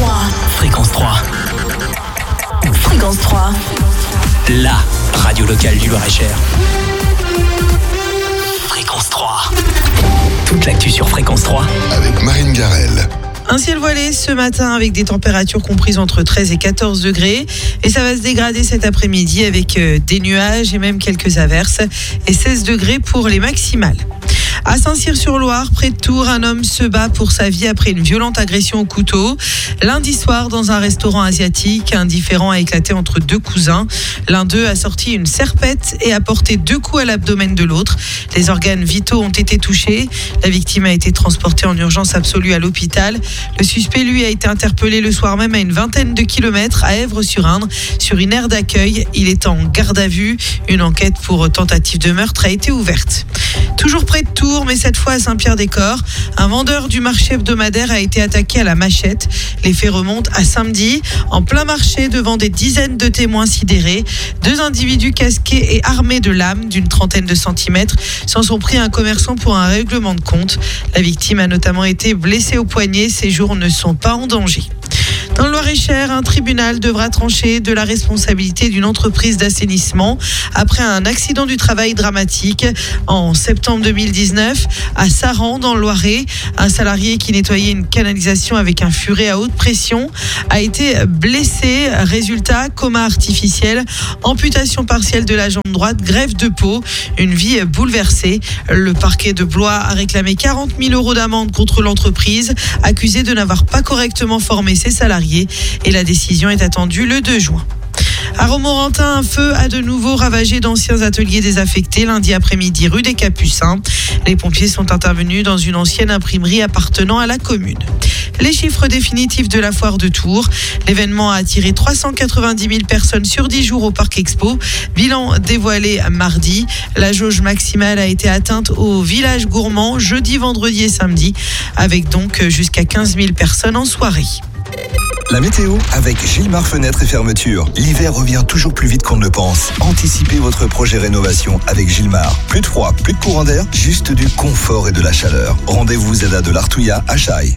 3. Fréquence 3. Fréquence 3. La radio locale du Loir-et-Cher. Fréquence 3. Toute l'actu sur Fréquence 3. Avec Marine Garel. Un ciel voilé ce matin avec des températures comprises entre 13 et 14 degrés. Et ça va se dégrader cet après-midi avec des nuages et même quelques averses. Et 16 degrés pour les maximales. À Saint-Cyr-sur-Loire, près de Tours, un homme se bat pour sa vie après une violente agression au couteau. Lundi soir, dans un restaurant asiatique, un différend a éclaté entre deux cousins. L'un d'eux a sorti une serpette et a porté 2 coups à l'abdomen de l'autre. Les organes vitaux ont été touchés. La victime a été transportée en urgence absolue à l'hôpital. Le suspect, lui, a été interpellé le soir même à une vingtaine de kilomètres à Èvres-sur-Indre, sur une aire d'accueil. Il est en garde à vue. Une enquête pour tentative de meurtre a été ouverte. Toujours près de Tours, mais cette fois à Saint-Pierre-des-Corps, un vendeur du marché hebdomadaire a été attaqué à la machette. Les faits remontent à samedi, en plein marché, devant des dizaines de témoins sidérés. 2 individus casqués et armés de lames d'une trentaine de centimètres s'en sont pris à un commerçant pour un règlement de compte. La victime a notamment été blessée au poignet. Ses jours ne sont pas en danger. Dans le Loir-et-Cher, un tribunal devra trancher de la responsabilité d'une entreprise d'assainissement après un accident du travail dramatique en septembre 2019 à Saran dans le Loiret. Un salarié qui nettoyait une canalisation avec un furet à haute pression a été blessé. Résultat, coma artificiel, amputation partielle de la jambe droite, greffe de peau, une vie bouleversée. Le parquet de Blois a réclamé 40 000 € d'amende contre l'entreprise, accusée de n'avoir pas correctement formé ses salariés. Et la décision est attendue le 2 juin. À Romorantin, un feu a de nouveau ravagé d'anciens ateliers désaffectés lundi après-midi rue des Capucins. Les pompiers sont intervenus dans une ancienne imprimerie appartenant à la commune. Les chiffres définitifs de la foire de Tours. L'événement a attiré 390 000 personnes sur 10 jours au Parc Expo. Bilan dévoilé mardi. La jauge maximale a été atteinte au village gourmand jeudi, vendredi et samedi, avec donc jusqu'à 15 000 personnes en soirée. La météo avec Gilmar Fenêtres et Fermetures. L'hiver revient toujours plus vite qu'on ne le pense. Anticipez votre projet rénovation avec Gilmar. Plus de froid, plus de courant d'air, juste du confort et de la chaleur. Rendez-vous ZA de l'Artouillat à Chaille.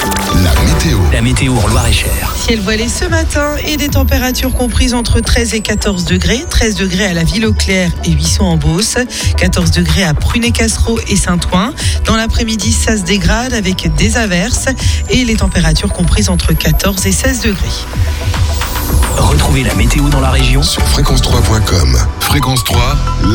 La météo en Loir-et-Cher. Ciel voilé ce matin et des températures comprises entre 13 et 14 degrés. 13 degrés à la Ville-aux-Clercs et Huisson-en-Beauce. 14 degrés à Prunay-Cassereau et Saint-Ouen. Dans l'après-midi, ça se dégrade avec des averses et les températures comprises entre 14 et 16 degrés. Retrouvez la météo dans la région sur fréquence3.com. Fréquence 3.